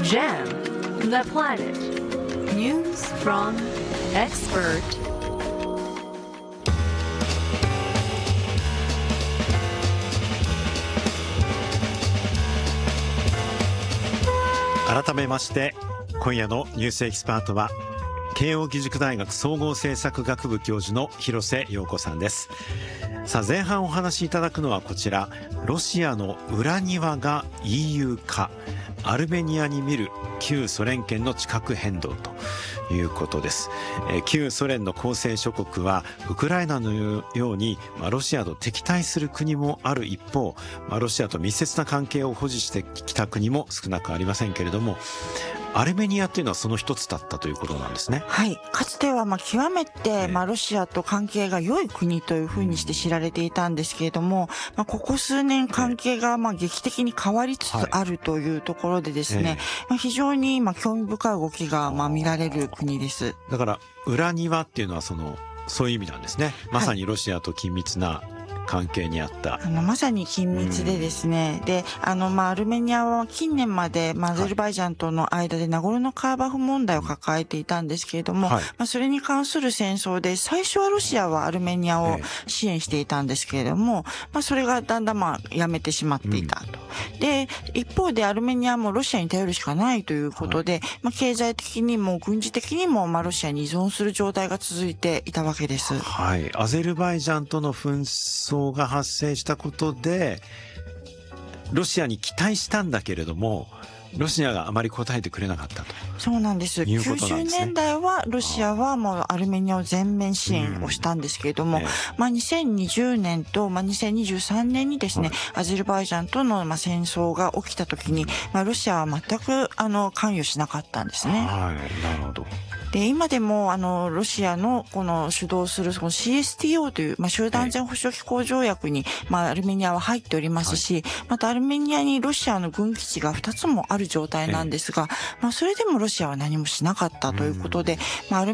Jam the Planet. News from expert. 改めまして今夜のニュースエキスパートは慶應義塾大学総合政策学部教授の広瀬陽子さんです。さあ前半お話しいただくのはこちら、ロシアの裏庭が EU 化、アルメニアに見る旧ソ連圏の地殻変動ということです。旧ソ連の構成諸国はウクライナのようにロシアと敵対する国もある一方、ロシアと密接な関係を保持してきた国も少なくありませんけれども、アルメニアというのはその一つだったということなんですね。 はい、かつては極めてロシアと関係が良い国というふうにして知られていたんですけれども、ここ数年関係が劇的に変わりつつあるというところでですね、非常に興味深い動きが見られる国です。 だから裏庭っていうのはそういう意味なんですね。まさにロシアと緊密な関係にあった。 まさに緊密でですね、で、アルメニアは近年まで、アゼルバイジャンとの間でナゴルノカラバフ問題を抱えていたんですけれども、それに関する戦争で、最初はロシアはアルメニアを支援していたんですけれども、それがだんだんやめてしまっていたと。で、一方でアルメニアもロシアに頼るしかないということで、経済的にも軍事的にもロシアに依存する状態が続いていたわけです。 はい。アゼルバイジャンとの紛争が発生したことでロシアに期待したんだけれども、ロシアがあまり応えてくれなかったと。 そうなんです。90年代はロシアはもうアルメニアを全面支援をしたんですけれども、2020年と2023年にですね、アゼルバイジャンとの戦争が起きた時に、ロシアは全く関与しなかったんですね。 はい、なるほど。 で、今でもロシアのこの主導するその CSTO という集団安全保障機構条約にアルメニアは入っておりますし、またアルメニアにロシアの軍基地が2つもある状態なんですが、それでもロシアは何もしなかったということで、